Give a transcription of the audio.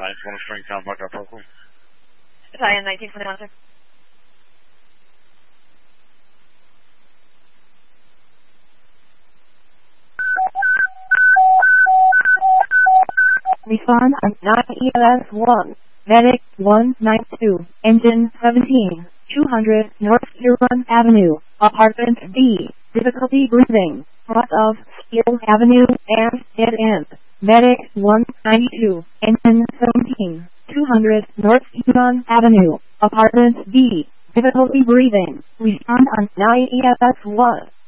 Science 1 Spring Town, Buckeye Parkway. Italian 1921, sir. Respond on 9ELS1. Medic 192. Engine 17. 200 North Huron Avenue. Apartment B. Difficulty breathing. Cross of Steel Avenue and dead end. Medic 192. Engine 17. 200 North Huron Avenue. Apartment B. Difficulty breathing. Respond on 9ELS1.